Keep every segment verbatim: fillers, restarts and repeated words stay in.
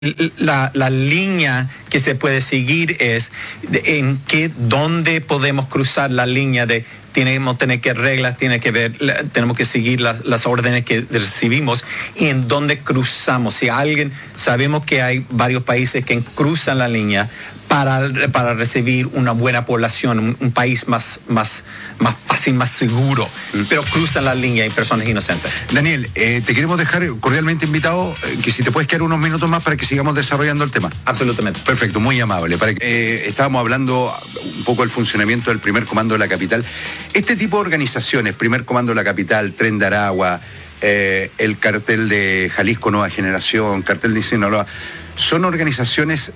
La, la línea que se puede seguir es de, en qué, dónde podemos cruzar la línea de tenemos tener que reglas, tiene que ver, tenemos que seguir las, las órdenes que recibimos y en dónde cruzamos. Si alguien, sabemos que hay varios países que cruzan la línea para, para recibir una buena población, un, un país más, más, más fácil, más seguro, mm. pero cruzan la línea y personas inocentes. Daniel, eh, te queremos dejar cordialmente invitado, eh, que si te puedes quedar unos minutos más para que sigamos desarrollando el tema. Absolutamente. Perfecto, muy amable. Para que, eh, estábamos hablando un poco del funcionamiento del primer comando de la capital. Este tipo de organizaciones, primer comando de la capital, Tren de Aragua, eh, el cartel de Jalisco Nueva Generación, cartel de Sinaloa, son organizaciones,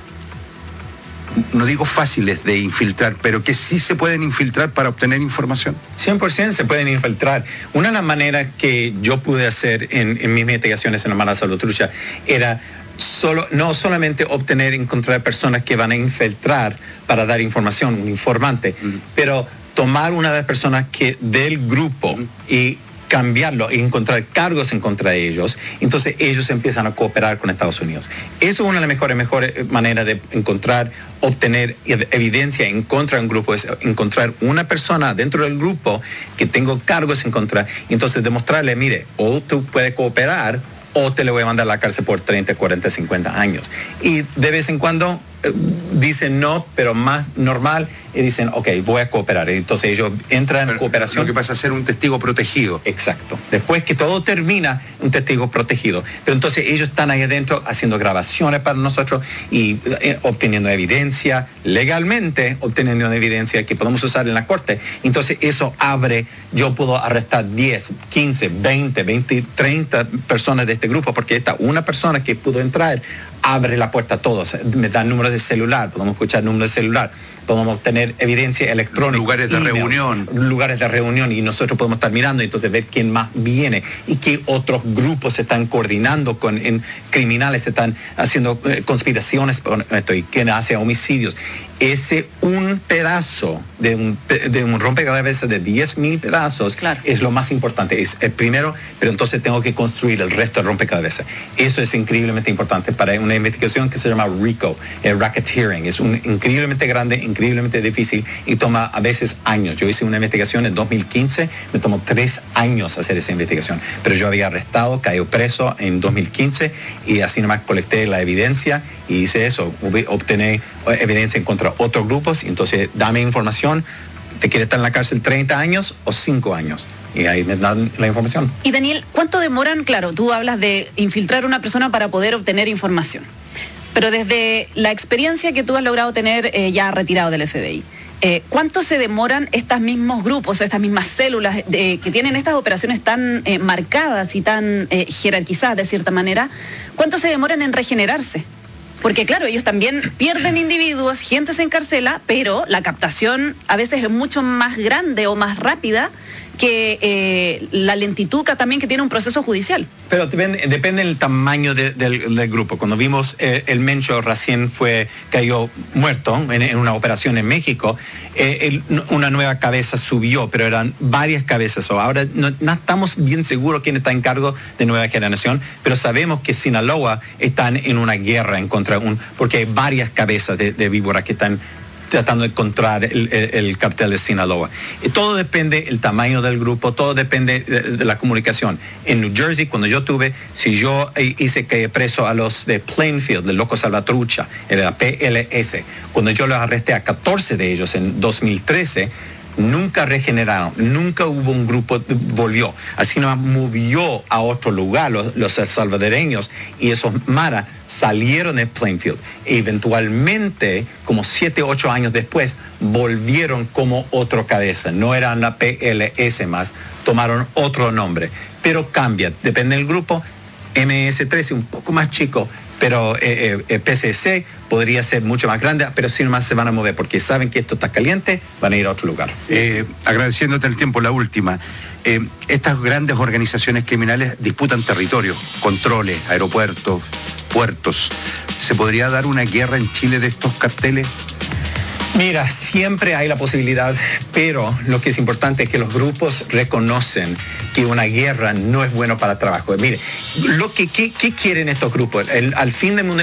no digo fáciles de infiltrar, pero que sí se pueden infiltrar para obtener información. cien por ciento se pueden infiltrar. Una de las maneras que yo pude hacer en, en mis investigaciones en la Mara Salvatrucha era Solo, no solamente obtener, encontrar personas que van a infiltrar para dar información, un informante, uh-huh. pero tomar una de las personas que del grupo uh-huh. y cambiarlo y encontrar cargos en contra de ellos, entonces ellos empiezan a cooperar con Estados Unidos. Eso es una de las mejores, mejores maneras de encontrar, obtener evidencia en contra de un grupo, es encontrar una persona dentro del grupo que tenga cargos en contra, y entonces demostrarle, mire, o tú puedes cooperar, o te le voy a mandar a la cárcel por treinta, cuarenta, cincuenta años. Y de vez en cuando eh, dicen no, pero más normal, y dicen, ok, voy a cooperar. Entonces ellos entran en cooperación. Lo que pasa es ser un testigo protegido. Exacto. Después que todo termina, un testigo protegido. Pero entonces ellos están ahí adentro haciendo grabaciones para nosotros y eh, obteniendo evidencia legalmente, obteniendo evidencia que podemos usar en la corte. Entonces eso abre, yo puedo arrestar diez, quince, veinte, veinte, treinta personas de este grupo, porque esta una persona que pudo entrar abre la puerta a todos. Me dan números de celular, podemos escuchar números de celular, podemos obtener evidencia electrónica. Lugares de email, reunión. Lugares de reunión, y nosotros podemos estar mirando y entonces ver quién más viene y qué otros grupos se están coordinando con en, criminales, se están haciendo eh, conspiraciones con esto y quién hace homicidios. Ese un pedazo de un, de un rompecabezas de diez mil pedazos claro. es lo más importante. Es el primero, pero entonces tengo que construir el resto del rompecabezas. Eso es increíblemente importante para una investigación que se llama RICO, el racketeering. Es un increíblemente grande, increíblemente difícil y toma a veces años. Yo hice una investigación en dos mil quince, me tomó tres años hacer esa investigación, pero yo había arrestado, caído preso en dos mil quince y así nomás colecté la evidencia y hice eso, obtener evidencia en contra de otros grupos y entonces dame información, ¿te quieres estar en la cárcel treinta años o cinco años? Y ahí me dan la información. Y Daniel, ¿cuánto demoran? Claro, tú hablas de infiltrar a una persona para poder obtener información, pero desde la experiencia que tú has logrado tener eh, ya retirado del F B I, eh, ¿cuánto se demoran estos mismos grupos o estas mismas células de, que tienen estas operaciones tan eh, marcadas y tan eh, jerarquizadas de cierta manera? ¿Cuánto se demoran en regenerarse? Porque claro, ellos también pierden individuos, gente se encarcela, pero la captación a veces es mucho más grande o más rápida que eh, la lentitud que también que tiene un proceso judicial. Pero depende, depende del tamaño de, del, del grupo. Cuando vimos eh, el Mencho recién fue, cayó muerto en, en una operación en México, eh, el, una nueva cabeza subió, pero eran varias cabezas. O ahora no, no estamos bien seguros quién está en cargo de Nueva Generación, pero sabemos que Sinaloa están en una guerra en contra un, porque hay varias cabezas de, de víboras que están tratando de encontrar el, el, el cartel de Sinaloa. Y todo depende del tamaño del grupo, todo depende de, de la comunicación. En New Jersey, cuando yo tuve, si yo hice que preso a los de Plainfield, del Loco Salvatrucha, era P L S, cuando yo los arresté a catorce de ellos en dos mil trece, nunca regeneraron, nunca hubo un grupo, volvió, así nomás movió a otro lugar los, los salvadoreños y esos Mara salieron de Plainfield. E eventualmente, como siete, ocho años después, volvieron como otro cabeza, no eran la P L S más, tomaron otro nombre, pero cambia, depende del grupo. M S trece un poco más chico, pero eh, eh, P C C podría ser mucho más grande, pero sí nomás se van a mover porque saben que esto está caliente, van a ir a otro lugar. Eh, agradeciéndote el tiempo, la última. Eh, estas grandes organizaciones criminales disputan territorio, controles, aeropuertos, puertos. ¿Se podría dar una guerra en Chile de estos carteles? Mira, siempre hay la posibilidad, pero lo que es importante es que los grupos reconocen que una guerra no es bueno para el trabajo. Mire, lo que, ¿qué, qué quieren estos grupos? El, al fin de